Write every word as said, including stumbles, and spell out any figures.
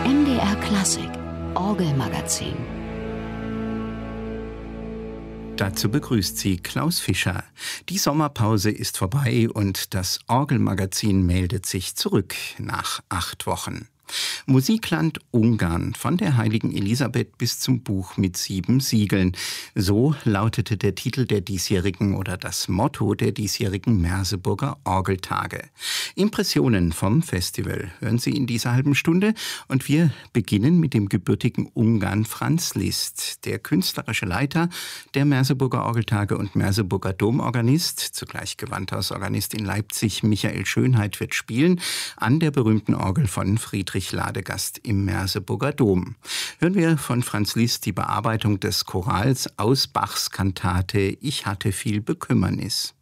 M D R Klassik Orgelmagazin. Dazu begrüßt sie Klaus Fischer. Die Sommerpause ist vorbei und das Orgelmagazin meldet sich zurück nach acht Wochen. Musikland Ungarn, von der heiligen Elisabeth bis zum Buch mit sieben Siegeln. So lautete der Titel der diesjährigen oder das Motto der diesjährigen Merseburger Orgeltage. Impressionen vom Festival hören Sie in dieser halben Stunde und wir beginnen mit dem gebürtigen Ungarn Franz Liszt, der künstlerische Leiter der Merseburger Orgeltage und Merseburger Domorganist, zugleich Gewandhausorganist in Leipzig Michael Schönheit wird spielen an der berühmten Orgel von Friedrich Ladegast im Merseburger Dom. Hören wir von Franz Liszt die Bearbeitung des Chorals aus Bachs Kantate Ich hatte viel Bekümmernis.